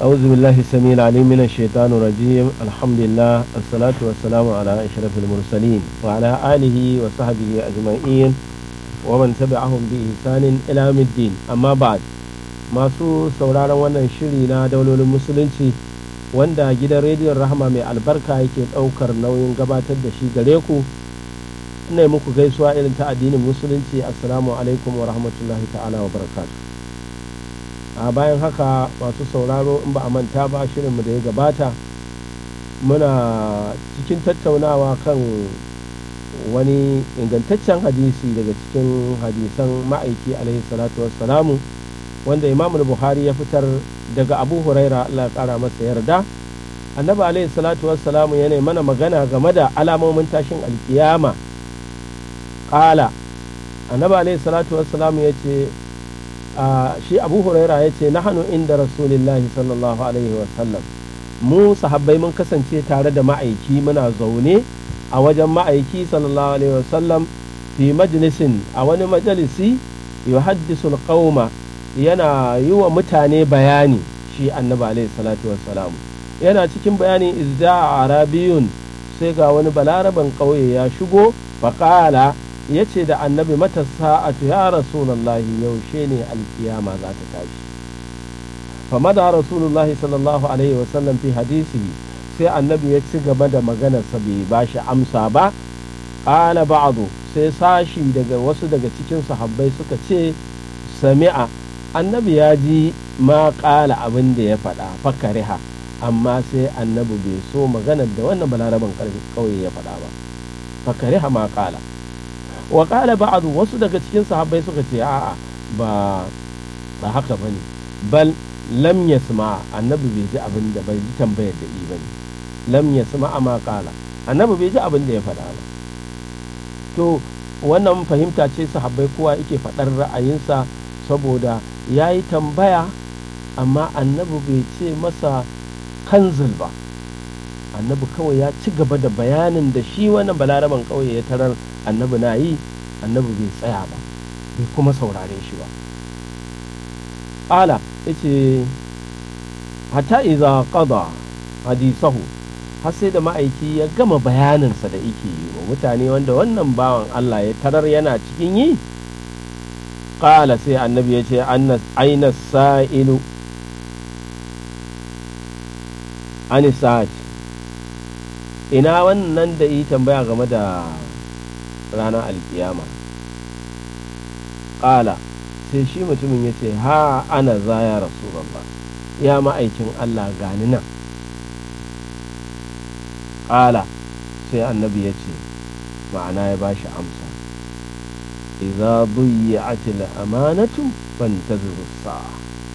أعوذ بالله السميع العليم من الشيطان الرجيم. الحمد لله الصلاة والسلام على أشرف المرسلين وعلى آله وصحبه أجمعين ومن تبعهم بإحسان إلى يوم الدين. أما بعد masu sauraron wannan shiri na daulolin musulunci wanda gidan rediyon rahama mai albarka yake ɗaukar nauyin gabatar da shi gare ku, ina muku gaisuwa irin ta addinin musulunci. Assalamu alaikum wa rahmatullahi ta'ala wa barakatuh. A bayan haka masu sauraro, in ba a manta ba, shirinmu da ya gabata muna cikin tattaunawa kan wani ingantaccen hadisi daga cikin hadisan ma'aiki alaihi salatu wassalamu wanda Imam Bukhari ya fitar daga Abu Huraira, Allah ya kara masa yarda. Annabi alaihi salatu wassalamu yana mana magana game da alamomin tashin alkiyama. Qala, annabi alaihi salatu wassalamu yace, shi Abu Huraira yace, nahnu inda Rasulillahi sallallahu alaihi wasallam, mu sahabbai mun kasance tare da ma'aiki, muna zaune a wajen ma'aiki sallallahu alaihi wasallam fi majlisin, a wani majalisi, yuhaddisul qauma, yana yi wa mutane bayani. Shi annabi alaihi salatu wassalam yana cikin bayani, izda arabiyun, sai ga wani balaraban ƙauye ya shigo, faƙala, ya ce da annabi, mata sa'atu ya rasulallahi, yaushe ne alkiyama za ta tashi? famada rasulullahi sallallahu alaihi wasallam fi hadisi, sai annabi ya ci gaba da maganarsa, bai ba shi amsa ba. ƙala ba'adu, sai sashi daga wasu daga cikin sahabbai suka ce, sami'a, annabi ya ji ma ƙala, abin da ya faɗa, fakariha, amma sai annabi bai so maganar da wannan balaraban ƙauye ya faɗa ba, fakariha ma ƙala. wa ƙala ba'adu, wasu daga cikin sahabbai suka ce, a'a, ba haka bane, bal lam yasma, annabi bai ji abin da, bai ji tambayar da yi bane, lam yasma ma ƙala, annabi bai ji abin da ya faɗa ba. To wannan fahimta ce sahabbai kowa yake faɗar ra'ayinsa, saboda ya yi tambaya amma annabi bai ce masa kanzil ba. Annabi kawai ya ci gaba da bayanin da shi wannan balaraban ƙauye ya tarar annabi na yi, annabi bai tsaya ba, bai kuma saurare shi ba. Ƙala, yace, hatta iza qada hadisahu, har sai da ma'aiki ya gama bayaninsa da yake yi wa mutane wanda wannan bawan Allah ya tarar yana cikin yi. Ƙala, sai annabi ya ce, aina sa'ilu ani sa'ad, ina wannan da yi tambaya game da ranar alkiyama? Ƙala, sai shi mutumin ya ce, ha ana za ya rasulallah, ya ma'aikin Allah, gani nan. Ƙala, sai annabi ya ce, ma'ana ya ba shi amsa, idza duyya'atil amanatu fantazir as-sa'a.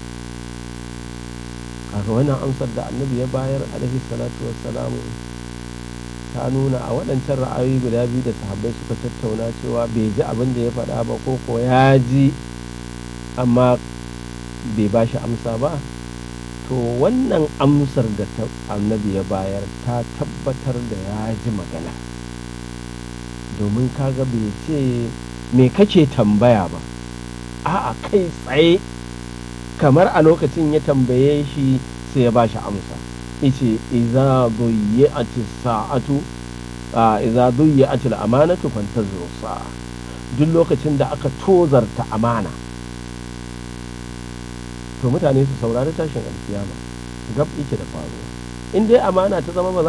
Kaga wannan amsar da annabi ya bayar alaihi salatu wassalamu ta nuna a waɗancan ra'ayoyi guda biyu da sahabbai suka tattauna cewa bai ji abin da ya faɗa ba, ko ya ji amma bai ba shi amsa ba. To wannan amsar da annabi ya bayar ta tabbatar da ya ji magana, domin kaga bai ce me kake tambaya ba, a'a, kai tsaye kamar a lokacin ya tambaye shi sai ya ba shi amsa. Ice, idza duyya'atis sa'atu, idza duyya'atil amanatu fantazir sa'a, duk lokacin da aka tozarta amana, to mutane su saurari tashin alkiyama, gab yake da faruwa. In dai amana ta zama ba